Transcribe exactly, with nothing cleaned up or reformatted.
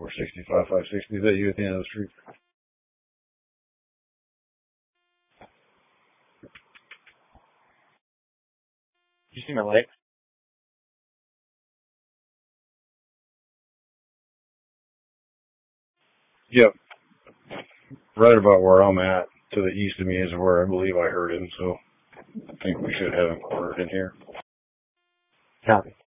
four sixty-five, five sixty. Is that you at the end of the street? Did you see my leg? Yep. Right about where I'm at, to the east of me, is where I believe I heard him, so I think we should have him cornered in here. Copy.